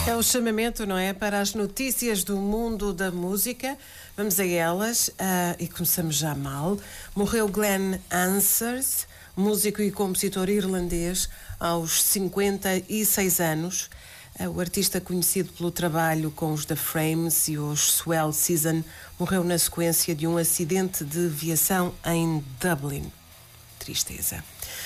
É o chamamento, não é? Para as notícias do mundo da música. Vamos a elas e começamos já mal. Morreu Glenn Hansard, músico e compositor irlandês, aos 56 anos. O artista, conhecido pelo trabalho com os The Frames e os Swell Season, morreu na sequência de um acidente de viação em Dublin. Tristeza.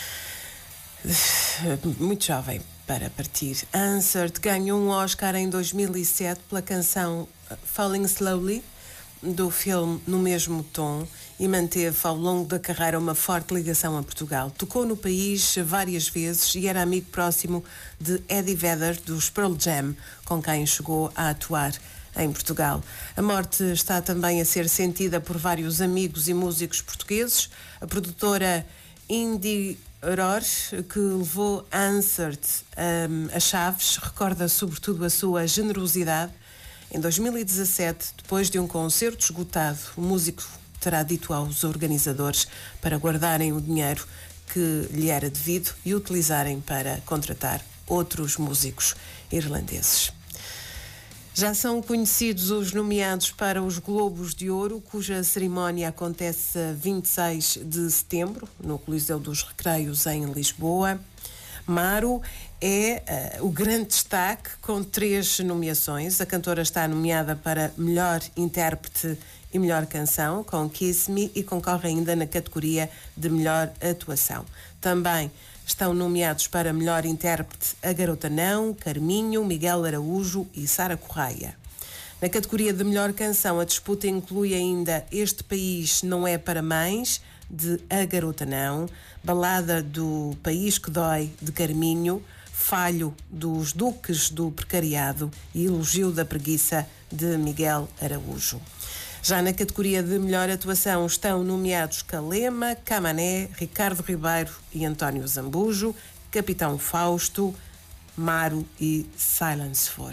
Muito jovem para partir. Hansard ganhou um Oscar em 2007 pela canção Falling Slowly, do filme No Mesmo Tom, e manteve ao longo da carreira uma forte ligação a Portugal. Tocou no país várias vezes e era amigo próximo de Eddie Vedder, dos Pearl Jam, com quem chegou a atuar em Portugal. A morte está também a ser sentida por vários amigos e músicos portugueses. A produtora Roar, que levou Hansard a Chaves, recorda sobretudo a sua generosidade. Em 2017, depois de um concerto esgotado, o músico terá dito aos organizadores para guardarem o dinheiro que lhe era devido e utilizarem para contratar outros músicos irlandeses. Já são conhecidos os nomeados para os Globos de Ouro, cuja cerimónia acontece a 26 de setembro, no Coliseu dos Recreios, em Lisboa. Maro é o grande destaque, com 3 nomeações. A cantora está nomeada para Melhor Intérprete e Melhor Canção, com Kiss Me, e concorre ainda na categoria de Melhor Atuação. Também estão nomeados para Melhor Intérprete a Garota Não, Carminho, Miguel Araújo e Sara Correia. Na categoria de Melhor Canção, a disputa inclui ainda Este País Não É Para Mães, de A Garota Não, Balada do País que Dói, de Carminho, Falho dos Duques do Precariado e Elogio da Preguiça, de Miguel Araújo. Já na categoria de Melhor Atuação estão nomeados Calema, Camané, Ricardo Ribeiro e António Zambujo, Capitão Fausto, Maro e Silence For.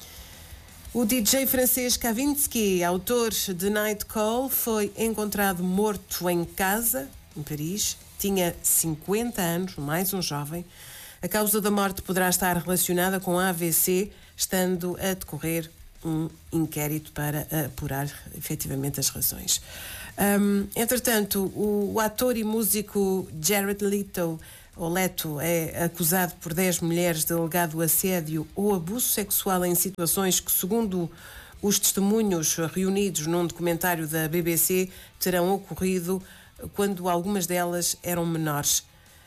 O DJ francês Kavinsky, autor de Night Call, foi encontrado morto em casa, em Paris. Tinha 50 anos, mais um jovem. A causa da morte poderá estar relacionada com AVC, estando a decorrer um inquérito para apurar efetivamente as razões. Entretanto, o ator e músico Jared Leto é acusado por 10 mulheres de alegado assédio ou abuso sexual em situações que, segundo os testemunhos reunidos num documentário da BBC, terão ocorrido quando algumas delas eram menores.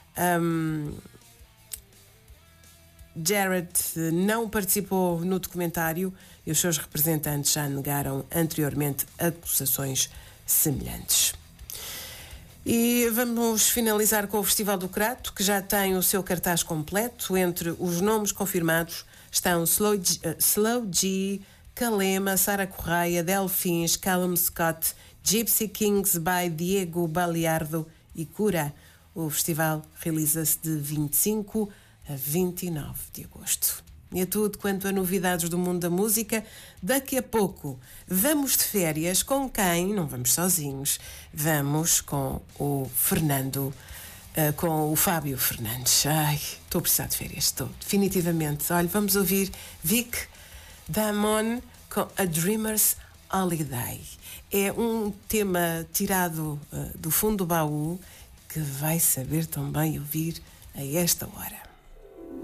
Jared não participou no documentário e os seus representantes já negaram anteriormente acusações semelhantes. E vamos finalizar com o Festival do Crato, que já tem o seu cartaz completo. Entre os nomes confirmados estão Slow G, Calema, Sara Correia, Delfins, Callum Scott, Gypsy Kings by Diego Baliardo e Cura. O festival realiza-se de 25 a 29 de agosto. E é tudo quanto a novidades do mundo da música. Daqui a pouco vamos de férias. Com quem? Não vamos sozinhos. Vamos com o Fernando, com o Fábio Fernandes. Ai, estou a precisar de férias, estou, definitivamente. Olha, vamos ouvir Vic Damone com A Dreamer's Holiday. É um tema tirado do fundo do baú que vai saber também ouvir a esta hora.